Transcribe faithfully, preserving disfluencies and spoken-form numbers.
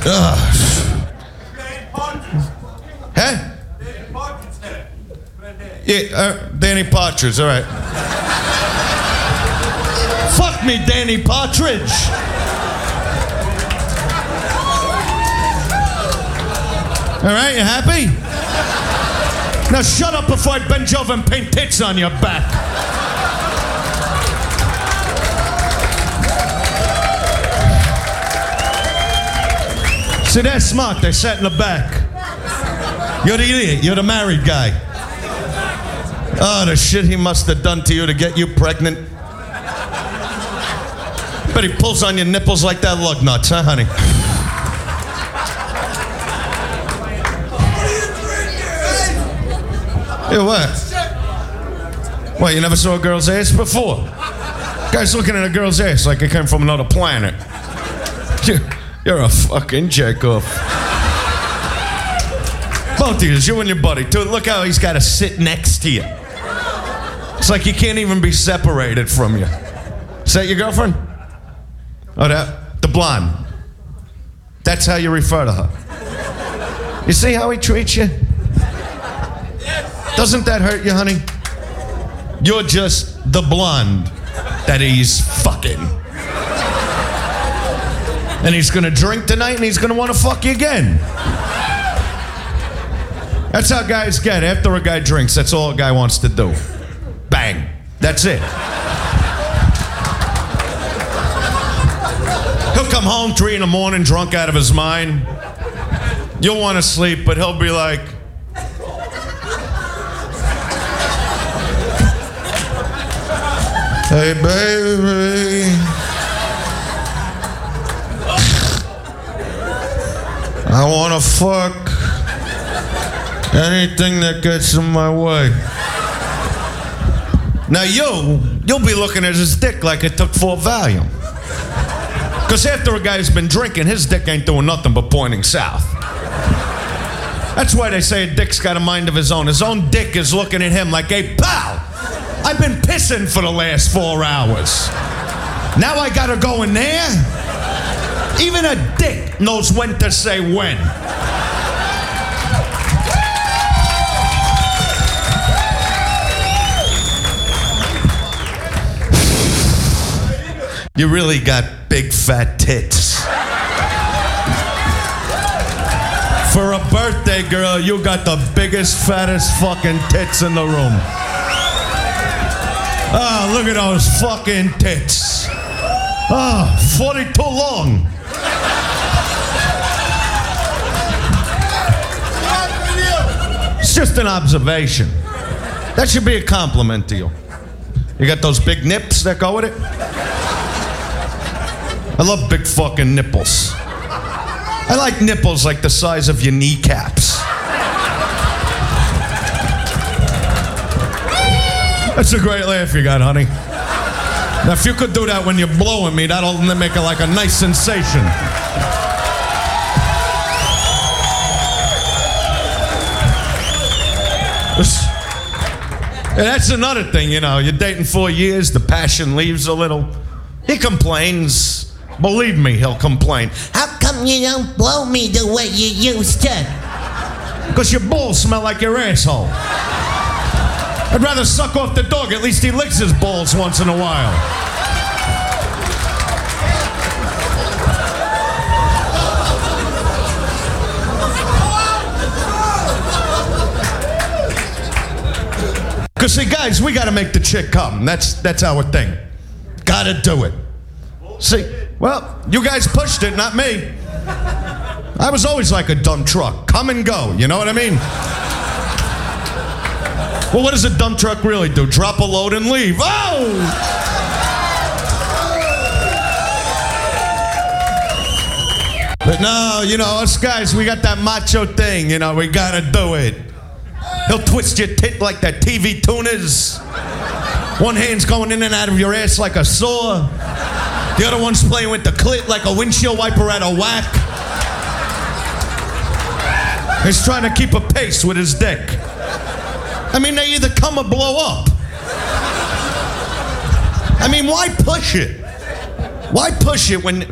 Ugh. Huh? Yeah, uh, Danny Partridge, all right. Fuck me, Danny Partridge. All right, you happy? Now shut up before I bend you over and paint tits on your back. See, they're smart. They sat in the back. You're the idiot. You're the married guy. Oh, the shit he must have done to you to get you pregnant. But he pulls on your nipples like that lug nuts, huh, honey? Yeah, what? What, you never saw a girl's ass before? Guy's looking at a girl's ass like it came from another planet. You're, you're a fucking jerk-off. Both of you, you and your buddy, too. Look how he's got to sit next to you. It's like he can't even be separated from you. Is that your girlfriend? Oh, that, the blonde. That's how you refer to her. You see how he treats you? Doesn't that hurt you, honey? You're just the blonde that he's fucking. And he's gonna drink tonight and he's gonna wanna fuck you again. That's how guys get. After a guy drinks, that's all a guy wants to do. Bang. That's it. He'll come home three in the morning drunk out of his mind. You'll want to sleep, but he'll be like, hey, baby. I want to fuck anything that gets in my way. Now you, you'll be looking at his dick like it took four Valium. Because after a guy's been drinking, his dick ain't doing nothing but pointing south. That's why they say a dick's got a mind of his own. His own dick is looking at him like, hey, pal, I've been pissing for the last four hours. Now I gotta go in there? Even a dick knows when to say when. You really got big fat tits. For a birthday girl, you got the biggest, fattest fucking tits in the room. Oh, look at those fucking tits. Oh, forty-two long. It's just an observation. That should be a compliment to you. You got those big nips that go with it? I love big fucking nipples. I like nipples like the size of your kneecaps. That's a great laugh you got, honey. Now, if you could do that when you're blowing me, that'll make it like a nice sensation. And that's another thing, you know. You're dating four years, the passion leaves a little. He complains. Believe me, he'll complain. How come you don't blow me the way you used to? Because your balls smell like your asshole. I'd rather suck off the dog. At least he licks his balls once in a while. Because, see, guys, we got to make the chick come. That's, that's our thing. Got to do it. See, well, you guys pushed it, not me. I was always like a dump truck. Come and go, you know what I mean? Well, what does a dump truck really do? Drop a load and leave. Oh! But no, you know, us guys, we got that macho thing, you know, we gotta do it. He'll twist your tit like that T V tuners. One hand's going in and out of your ass like a saw. The other one's playing with the clit like a windshield wiper at a whack. He's trying to keep a pace with his dick. I mean, they either come or blow up. I mean, why push it? Why push it when